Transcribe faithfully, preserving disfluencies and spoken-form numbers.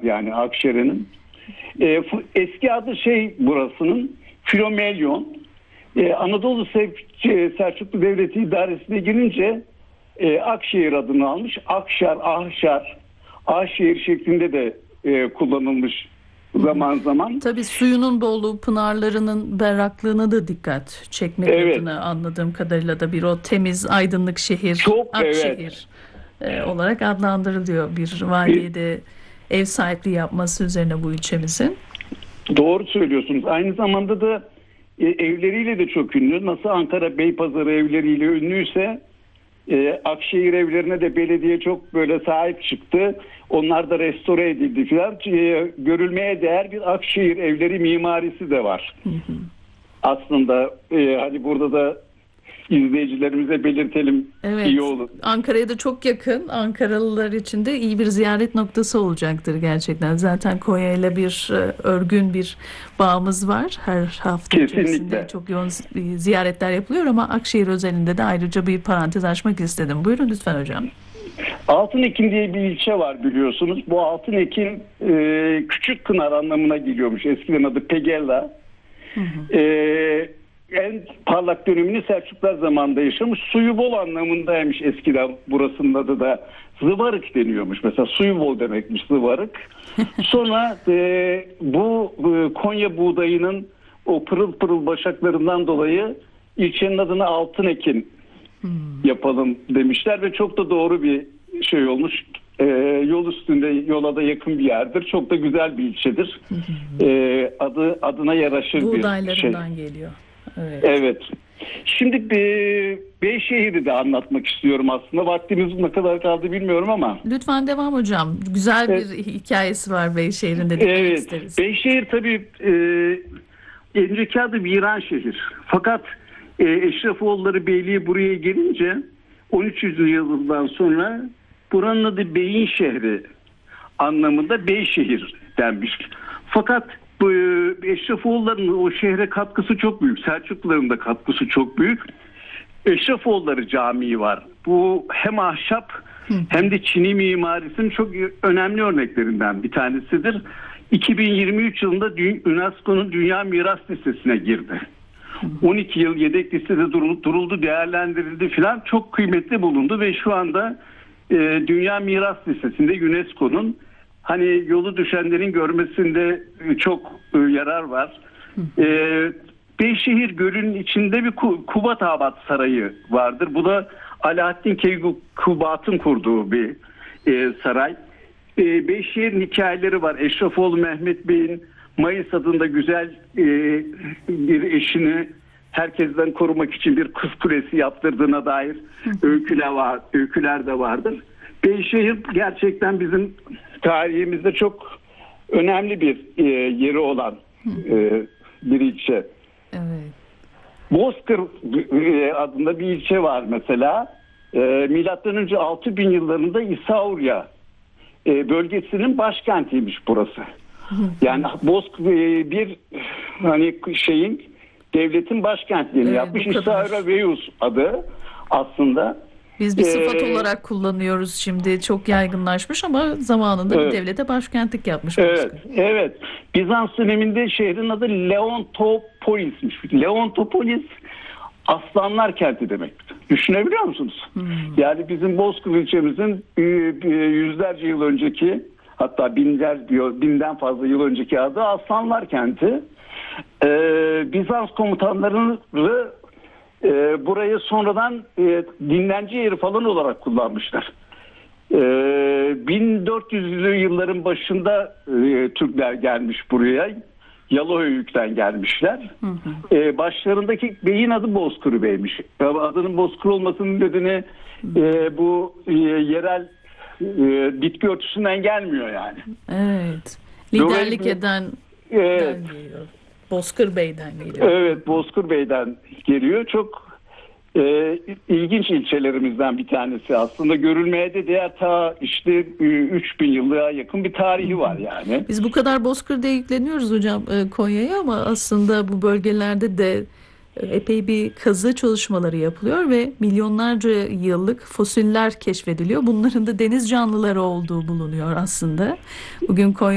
yani Akşeren'in. E, eski adı şey burasının Filomelyon. E, Anadolu Selçuklu Devleti idaresine girince e, Akşehir adını almış. Akşar, Ahşar, Ahşehir şeklinde de e, kullanılmış zaman zaman. Tabii suyunun bolluğu, pınarlarının berraklığına da dikkat çekmek Evet. adına anladığım kadarıyla da bir o temiz, aydınlık şehir, Çok, Akşehir e, olarak adlandırılıyor. Bir valiyede ev sahipliği yapması üzerine bu ilçemizin. Doğru söylüyorsunuz. Aynı zamanda da e, evleriyle de çok ünlü. Nasıl Ankara Beypazarı evleriyle ünlüyse e, Akşehir evlerine de belediye çok böyle sahip çıktı. Onlar da restore edildi filan. E, görülmeye değer bir Akşehir evleri mimarisi de var. Hı hı. Aslında e, hani burada da izleyicilerimize belirtelim, evet, iyi olur. Ankara'ya da çok yakın. Ankaralılar için de iyi bir ziyaret noktası olacaktır gerçekten. Zaten Konya ile bir örgün bir bağımız var. Her hafta içerisinde çok yoğun ziyaretler yapılıyor ama Akşehir özelinde de ayrıca bir parantez açmak istedim. Buyurun lütfen hocam. Altınekin diye bir ilçe var biliyorsunuz. Bu Altınekin e, Küçük Kınar anlamına geliyormuş. Eskiden adı Pegella. Hı hı. E, en parlak dönemini Selçuklular zamanında yaşamış. Suyu bol anlamındaymış eskiden, burasının adı da Zıvarık deniyormuş. Mesela suyu bol demekmiş Zıvarık. Sonra e, bu e, Konya buğdayının o pırıl pırıl başaklarından dolayı ilçenin adını Altınekin hmm. yapalım demişler ve çok da doğru bir şey olmuş. E, yol üstünde, yola da yakın bir yerdir. Çok da güzel bir ilçedir. Hmm. E, adı adına yaraşır bir şey. Buğdaylarından geliyor. Evet. Evet. Şimdi Be- Beyşehir'i de anlatmak istiyorum aslında. Vaktimiz ne kadar kaldı bilmiyorum ama. Lütfen devam hocam. Güzel bir evet. hikayesi var Beyşehir'in de. Evet. isteriz. Beyşehir tabii e, önceki adı Viranşehir. Fakat e, Eşrefoğulları Beyliği buraya gelince on üçüncü yıldan sonra buranın adı Beyin Şehri anlamında Beyşehir denmiş. Fakat bu Eşrefoğulları'nın o şehre katkısı çok büyük. Selçukluların da katkısı çok büyük. Eşrefoğulları Camii var. Bu hem ahşap hem de Çini mimarisinin çok önemli örneklerinden bir tanesidir. iki bin yirmi üç yılında UNESCO'nun Dünya Miras Listesi'ne girdi. on iki yıl yedek listede duruldu, değerlendirildi filan. Çok kıymetli bulundu ve şu anda e, Dünya Miras Listesi'nde UNESCO'nun hani yolu düşenlerin görmesinde çok e, yarar var. E, Beyşehir Gölü'nün içinde bir Kubat-Abad Sarayı vardır. Bu da Alaaddin Keykubat'ın kurduğu bir e, saray. E, Beyşehir'in hikayeleri var. Eşrefoğlu Mehmet Bey'in Mayıs adında güzel e, bir eşini herkesten korumak için bir kız kulesi yaptırdığına dair öyküler var, öyküler de vardır. Beyşehir gerçekten bizim tarihimizde çok önemli bir e, yeri olan e, bir ilçe. Evet. Bozkır e, adında bir ilçe var mesela. E, milattan önce altı bin yıllarında İsaurya e, bölgesinin başkentiymiş burası. Yani Bozkır e, bir hani şeyin devletin başkentliğini evet, yapmış. İsaurya Veus adı aslında. Biz bir sıfat ee, olarak kullanıyoruz şimdi. Çok yaygınlaşmış ama zamanında evet. bir devlete başkentlik yapmış. Evet, evet. Bizans döneminde şehrin adı Leontopolis'miş. Leontopolis aslanlar kenti demek. Düşünebiliyor musunuz? Hmm. Yani bizim Bozkır ilçemizin yüzlerce yıl önceki, hatta binler diyor, binden fazla yıl önceki adı aslanlar kenti. Ee, Bizans komutanları E, burayı sonradan e, dinlence yeri falan olarak kullanmışlar. E, bin dört yüzlü yılların başında e, Türkler gelmiş buraya. Yalıhöyük'ten gelmişler. Hı hı. E, başlarındaki beyin adı Bozkır Bey'miş. Adının Bozkır olmasının nedeni e, bu e, yerel e, bitki örtüsünden gelmiyor yani. Evet. Liderlik Böyle, eden evet. geliyor. Bozkır Bey'den geliyor. Evet, Bozkır Bey'den geliyor. Çok e, ilginç ilçelerimizden bir tanesi aslında. Görülmeye de değer, ta işte üç bin yıllığa yakın bir tarihi var yani. Biz bu kadar Bozkır diye yükleniyoruz hocam Konya'ya ama aslında bu bölgelerde de epey bir kazı çalışmaları yapılıyor ve milyonlarca yıllık fosiller keşfediliyor. Bunların da deniz canlıları olduğu bulunuyor aslında. Bugün Konya